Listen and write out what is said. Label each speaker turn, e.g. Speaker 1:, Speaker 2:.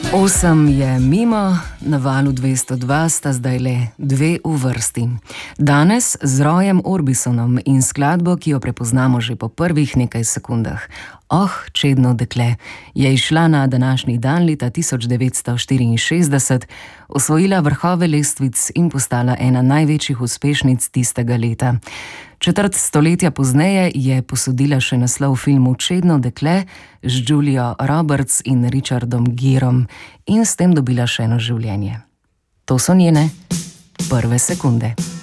Speaker 1: 8 je mimo, na valu 202 sta zdaj le 2 v vrsti. Danes z Royem Orbisonom in skladbo, ki jo prepoznamo že po prvih nekaj sekundah. Oh, čedno dekle, je izšla na današnji dan leta 1964, osvojila vrhove lestvic in postala ena največjih uspešnic tistega leta. Četrt stoletja pozneje je posodila še naslov filmu Čedno dekle z Julio Roberts in Richardom Gerom in s tem dobila še eno življenje. To so njene prve sekunde.